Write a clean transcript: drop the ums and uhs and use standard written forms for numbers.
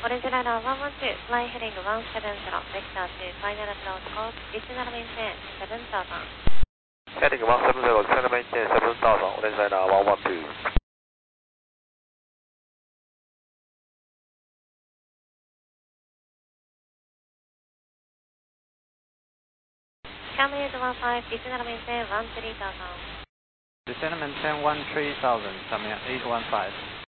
Orange Liner 112, fly heading 170, vector to final approach course, descend and maintain 7000. Heading 170, descend and maintain 7000, Orange Liner 112. Camry 815, descend and maintain 13000. Descend and maintain 13000, Camry 815.